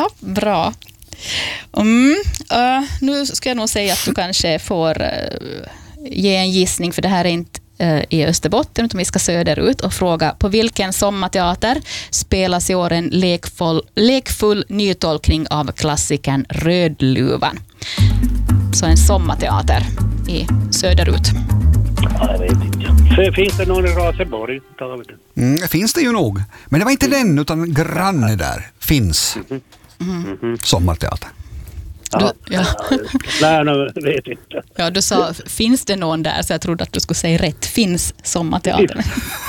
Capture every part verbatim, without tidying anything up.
Ja, bra. Mm, uh, nu ska jag nog säga att du kanske får uh, ge en gissning, för det här är inte uh, i Österbotten, utan vi ska söderut och fråga på vilken sommarteater spelas i år en lekfull, lekfull nytolkning av klassikern Rödluvan. Så en sommarteater i söderut. Ja, jag vet inte. Finns det någon i Raseborg? Mm, finns det ju nog. Men det var inte den, utan granne där. Finns. Mm-hmm. Mm-hmm. Sommarteater. Du, ja. Nej, jag vet inte. Ja, du sa, finns det någon där? Så jag trodde att du skulle säga rätt. Finns sommarteatern?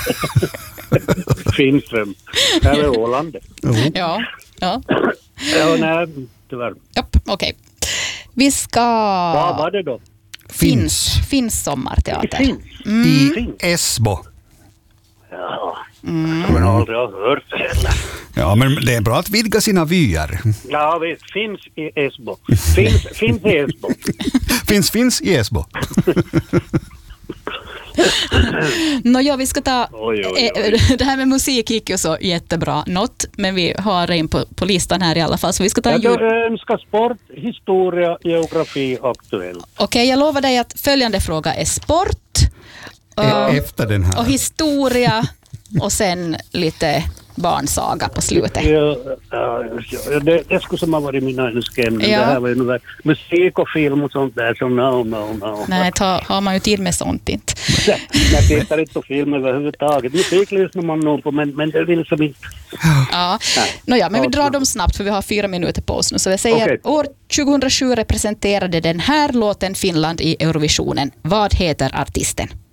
Finns det? Här är Åland. Mm. Ja. Ja. Ja, nej, tyvärr. Japp, okej. Okay. Vi ska... Vad var det då? Finns. Finns sommarteater. Finns. Mm. I Esbo. Ja, Mm. men aldrig har hört det heller. Ja, men det är bra att vidga sina vyer. Ja, visst. Finns i Esbo. Finns, finns i Esbo. finns, finns i Esbo. Nå, ja, vi ska ta... Oj, oj, oj. Det här med musik gick ju så jättebra något, men vi har det in på, på listan här i alla fall. Så vi ska ta... Jag jul... önskar sport, historia, geografi, aktuellt. Okej, okay, jag lovar dig att följande fråga är sport. E- efter den här. Och historia och sen lite barnsaga på slutet. Ja, ja, ja, det, det skulle som ha varit mina önskeämnen. Ja. Det här var ju nog musik och film och sånt där som no, no, no. Nej, ta, har man ju tid med sånt inte. Jag tittar inte på film överhuvudtaget. Musik lyssnar man nog på, men, men det vill som inte. Ja, Nåja, men vi drar dem snabbt för vi har fyra minuter på oss nu. Så jag säger, okay. År tjugohundrasju representerade den här låten Finland i Eurovisionen. Vad heter artisten?